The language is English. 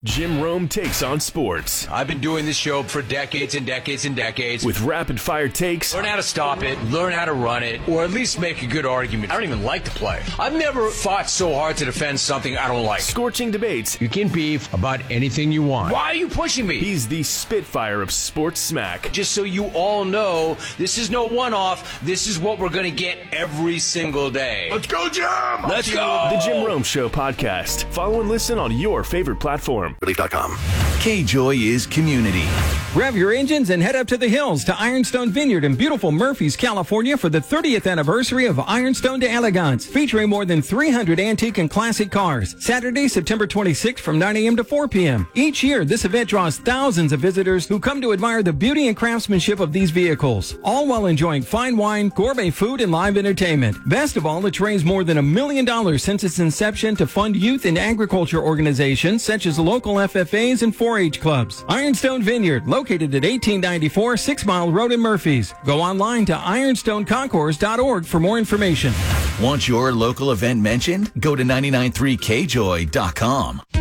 Jim Rome takes on sports. I've been doing this show for decades and decades and decades. With rapid-fire takes. Learn how to stop it, learn how to run it, or at least make a good argument. I don't even like to play. I've never fought so hard to defend something I don't like. Scorching debates. You can beef about anything you want. Why are you pushing me? He's the Spitfire of sports smack. Just so you all know, this is no one-off. This is what we're going to get every single day. Let's go, Jim! Let's go! The Jim Rome Show podcast. Follow and listen on your favorite platform. Relief.com. K-Joy is community. Rev your engines and head up to the hills to Ironstone Vineyard in beautiful Murphys, California for the 30th anniversary of Ironstone de Elegance, featuring more than 300 antique and classic cars. Saturday, September 26th from 9 a.m. to 4 p.m. Each year, this event draws thousands of visitors who come to admire the beauty and craftsmanship of these vehicles, all while enjoying fine wine, gourmet food, and live entertainment. Best of all, it's raised more than $1 million since its inception to fund youth and agriculture organizations such as local FFAs and 4-H clubs. Ironstone Vineyard, located at 1894 6 Mile Road in Murphys. Go online to ironstoneconcourse.org for more information. Want your local event mentioned? Go to 993kjoy.com.